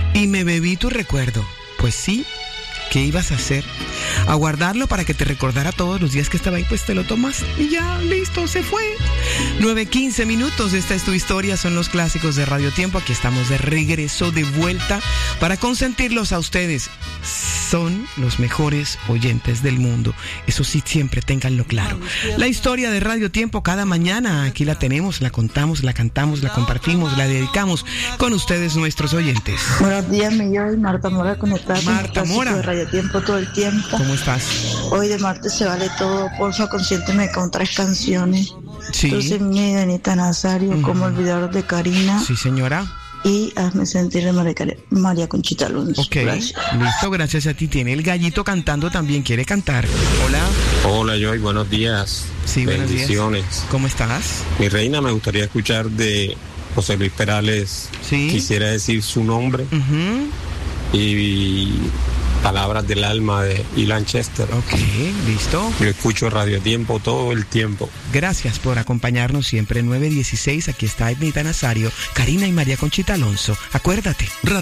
y me bebí tu recuerdo. Pues sí, ¿qué ibas a hacer? A guardarlo para que te recordara todos los días que estaba ahí, pues te lo tomas y ya, listo, se fue. 9:15 minutos, esta es tu historia, son los clásicos de Radio Tiempo. Aquí estamos de regreso, de vuelta, para consentirlos a ustedes. Son los mejores oyentes del mundo, eso sí, siempre ténganlo claro. La historia de Radio Tiempo cada mañana, aquí la tenemos, la contamos, la cantamos, la compartimos, la dedicamos con ustedes, nuestros oyentes. Buenos días, mi Joy, Marta Mora, conectada Marta con Mora. de Radio Tiempo todo el tiempo. ¿Cómo estás? Hoy de martes se vale todo, porfa, consiénteme con 3 canciones. Sí. Entonces, mi Anita Nazario, Cómo olvidar de Karina. Sí, señora. Y Hazme sentir de María Conchita Alonso. Ok, gracias. Listo, gracias a ti. Tiene el gallito cantando también, quiere cantar. Hola. Hola, Joy, buenos días. Sí, buenos bendiciones. días. ¿Cómo estás? Mi reina, me gustaría escuchar de José Luis Perales. Sí. Quisiera decir su nombre. Y Palabras del Alma de Ilan Chester. Ok, listo. Yo escucho Radio Tiempo todo el tiempo. Gracias por acompañarnos siempre. 9:16, aquí está Ednita Nazario, Karina y María Conchita Alonso. Acuérdate.